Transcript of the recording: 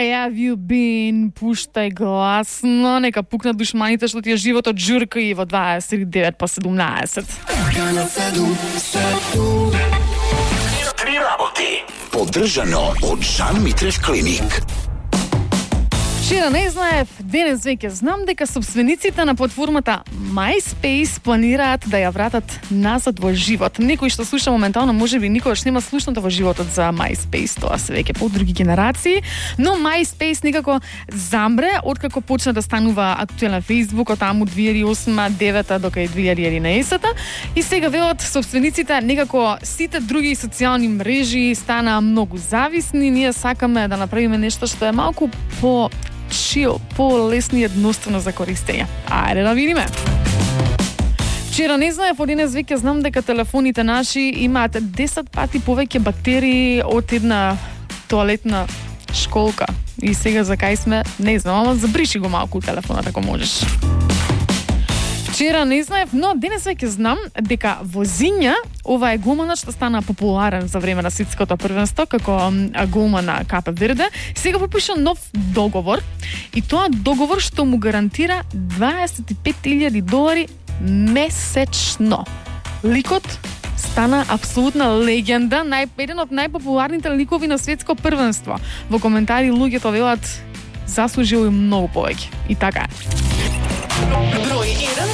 Where have you been? Пуштај гласно, нека пукнат душманите што ти е животот джурка и во 29 по 17. Три работи. Поддржано од Жан Митрев Клиник. Вчера не знаев, денес веќе знам дека собствениците на платформата MySpace планираат да ја вратат назад во живот. Некој што слуша моментално можеби никогаш нема слушнато во животот за MySpace, тоа се веќе по други генерации, но MySpace некако замре откако почна да станува актуелен Facebook од таму 2008-2009 дока и 2011 и сега велат собствениците некако сите други социјални мрежи стана многу зависни, ние сакаме да направиме нешто што е малку по чил, по-лесно и едноставно за користење. Ајде да видиме. Вчера не знаев, од денес веќе знам дека телефоните наши имаат 10 пати повеќе бактерии од една тоалетна школка. И сега за кај сме, не знам, ама забриши го малку телефонот ако можеш. Вчера не знаев, но денес веќе знам дека во Зинја ова е голманот што стана популарен за време на светското првенство како голман на Капе Верде. Сега подпишал нов договор и тоа договор што му гарантира $25,000 месечно. Ликот стана апсолутна легенда, еден од најпопуларните ликови на светско првенство. Во коментари луѓето велат заслужил и многу повеќе. И така е.